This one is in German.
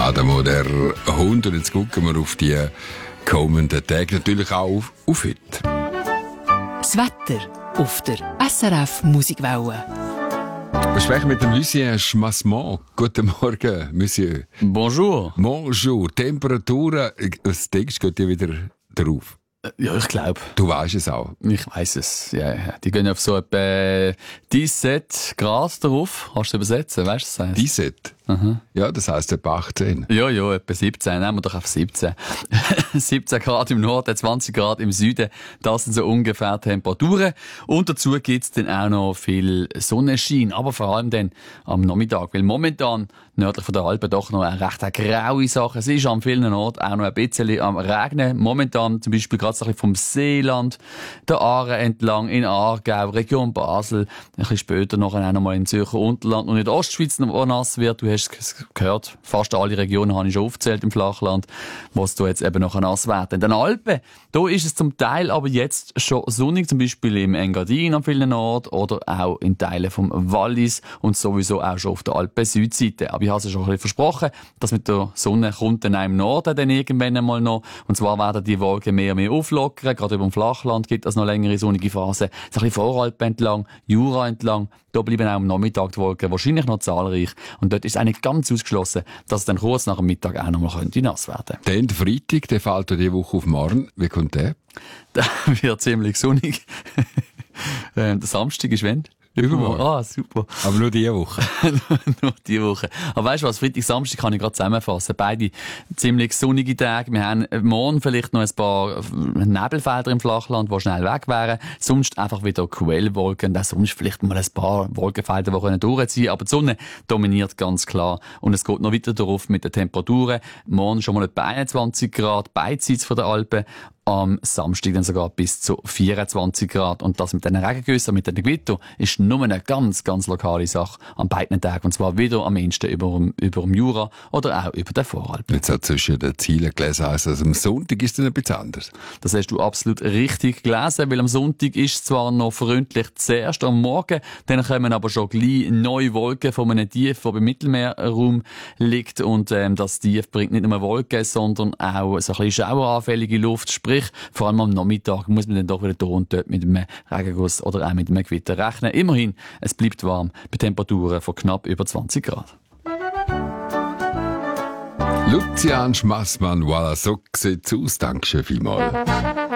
Adamo, der Hund. Und jetzt gucken wir auf die kommenden Tage natürlich auch auf heute. Das Wetter auf der SRF Musikwelle. Wir sprechen mit dem Lucien Schmassement. Guten Morgen, Monsieur. Bonjour. Bonjour. Temperaturen, das Text geht ja wieder drauf. Ja, ich glaube. Du weißt es auch. Ich weiss es. Ja. Die gehen auf so etwa 17 Grad drauf. Kannst du übersetzen? Weißt du das? 17? Aha. Ja, das heisst etwa 18. Ja, etwa 17. Nehmen wir doch auf 17. 17 Grad im Norden, 20 Grad im Süden. Das sind so ungefähr Temperaturen. Und dazu gibt's dann auch noch viel Sonnenschein. Aber vor allem dann am Nachmittag. Weil momentan nördlich von der Alpen doch noch eine recht graue Sache. Es ist an vielen Orten auch noch ein bisschen am Regnen. Momentan zum Beispiel gerade so ein bisschen vom Seeland, der Aare entlang, in Aargau, Region Basel. Ein bisschen später noch einmal in Zürcher Unterland und in der Ostschweiz, wo nass wird. Du hast es gehört, fast alle Regionen habe ich schon aufgezählt im Flachland, wo es da jetzt eben noch nass werden. In den Alpen, da ist es zum Teil aber jetzt schon sonnig, zum Beispiel im Engadin an vielen Orten oder auch in Teilen vom Wallis und sowieso auch schon auf der Alpen-Südseite. Aber ich habe es schon ein bisschen versprochen, dass mit der Sonne kommt dann auch im Norden dann irgendwann einmal noch. Und zwar werden die Wolken mehr und mehr auflockern. Gerade über dem Flachland gibt es noch längere sonnige Phasen. So ein bisschen Voralpen entlang, Jura entlang. Da bleiben auch am Nachmittag die Wolken wahrscheinlich noch zahlreich. Und dort ist es eigentlich ganz ausgeschlossen, dass es dann kurz nach dem Mittag auch noch mal nass werden könnte. Dann der Freitag, der fällt diese Woche auf morgen. Wie kommt der? Der wird ziemlich sonnig. Der Samstag ist wenn? Übermorgen. Ah, super. Aber nur diese Woche. Nur diese Woche. Aber weißt du was, Freitag, Samstag kann ich gerade zusammenfassen. Beide ziemlich sonnige Tage. Wir haben morgen vielleicht noch ein paar Nebelfelder im Flachland, die schnell weg wären. Sonst einfach wieder Quellwolken. Und auch sonst vielleicht mal ein paar Wolkenfelder, die durchziehen können. Aber die Sonne dominiert ganz klar. Und es geht noch weiter darauf mit den Temperaturen. Morgen schon mal etwa 21 Grad, beidseits von der Alpen. Am Samstag dann sogar bis zu 24 Grad. Und das mit den Regengüssen, mit den Gewittern, ist nur eine ganz, ganz lokale Sache an beiden Tagen. Und zwar wieder am ehesten über dem Jura oder auch über den Voralpen. Jetzt hat zwischen den Zielen gelesen, also am Sonntag ist es ein bisschen anders. Das hast du absolut richtig gelesen, weil am Sonntag ist es zwar noch freundlich zuerst am Morgen, dann kommen aber schon gleich neue Wolken von einem Tief, das im Mittelmeerraum liegt. Und das Tief bringt nicht nur Wolken, sondern auch so ein bisschen schaueranfällige Luft. Sprich, vor allem am Nachmittag muss man dann doch wieder da und dort mit einem Regenguss oder auch mit einem Gewitter rechnen. Immerhin, es bleibt warm bei Temperaturen von knapp über 20 Grad. Lucian Schmassmann, voilà, so sieht's aus. Dankeschön vielmals.